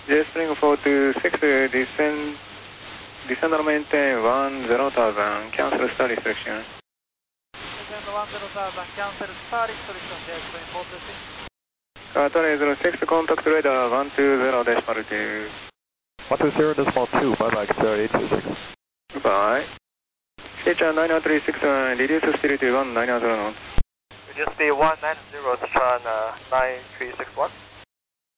J Spring 426, descend or maintain 10,000, cancel star restriction. Descend 10,000, cancel star restriction, J Spring 426. Qatar 06, contact radar 120.2. 120.2, bye-bye, Qatar 826. Goodbye. Sichuan 9036, reduce speed to 190 knots. Reduce speed 190, Sichuan 9361.